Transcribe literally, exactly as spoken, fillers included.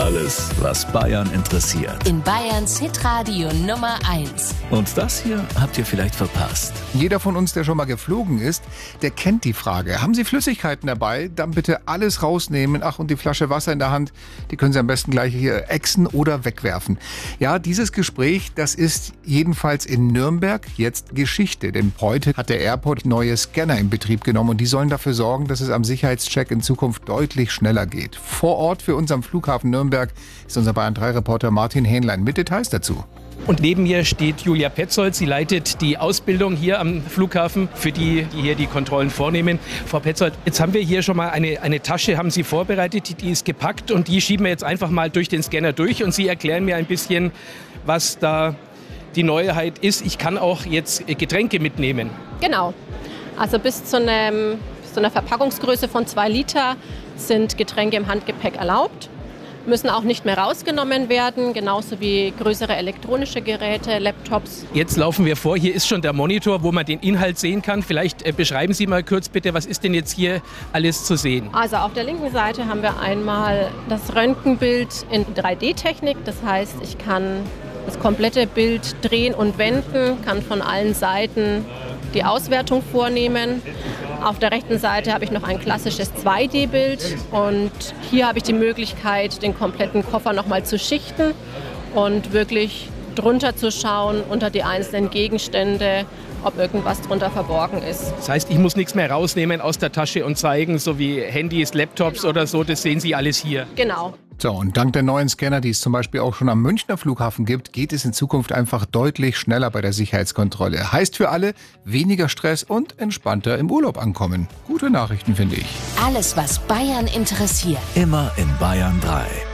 Alles, was Bayern interessiert. In Bayerns Hitradio Nummer eins. Und das hier habt ihr vielleicht verpasst. Jeder von uns, der schon mal geflogen ist, der kennt die Frage. Haben Sie Flüssigkeiten dabei? Dann bitte alles rausnehmen. Ach, und die Flasche Wasser in der Hand, die können Sie am besten gleich hier ächzen oder wegwerfen. Ja, dieses Gespräch, das ist jedenfalls in Nürnberg jetzt Geschichte. Denn heute hat der Airport neue Scanner in Betrieb genommen und die sollen dafür sorgen, dass es am Sicherheitscheck in Zukunft deutlich schneller geht. Vor Ort für uns am Flughafen Nürnberg ist unser Bayern drei Reporter Martin Hähnlein mit Details dazu. Und neben mir steht Julia Petzold. Sie leitet die Ausbildung hier am Flughafen für die, die hier die Kontrollen vornehmen. Frau Petzold, jetzt haben wir hier schon mal eine, eine Tasche, haben Sie vorbereitet, die ist gepackt und die schieben wir jetzt einfach mal durch den Scanner durch und Sie erklären mir ein bisschen, was da die Neuheit ist. Ich kann auch jetzt Getränke mitnehmen. Genau. Also bis zu, einem, bis zu einer Verpackungsgröße von zwei Liter sind Getränke im Handgepäck erlaubt. Müssen auch nicht mehr rausgenommen werden, genauso wie größere elektronische Geräte, Laptops. Jetzt laufen wir vor, hier ist schon der Monitor, wo man den Inhalt sehen kann. Vielleicht äh, beschreiben Sie mal kurz bitte, was ist denn jetzt hier alles zu sehen? Also auf der linken Seite haben wir einmal das Röntgenbild in drei D Technik. Das heißt, ich kann das komplette Bild drehen und wenden, kann von allen Seiten die Auswertung vornehmen. Auf der rechten Seite habe ich noch ein klassisches zwei D Bild und hier habe ich die Möglichkeit, den kompletten Koffer nochmal zu schichten und wirklich drunter zu schauen unter die einzelnen Gegenstände, ob irgendwas drunter verborgen ist. Das heißt, ich muss nichts mehr rausnehmen aus der Tasche und zeigen, so wie Handys, Laptops genau. oder so, das sehen Sie alles hier. Genau. So, und dank der neuen Scanner, die es zum Beispiel auch schon am Münchner Flughafen gibt, geht es in Zukunft einfach deutlich schneller bei der Sicherheitskontrolle. Heißt für alle, weniger Stress und entspannter im Urlaub ankommen. Gute Nachrichten, finde ich. Alles, was Bayern interessiert. Immer in Bayern drei.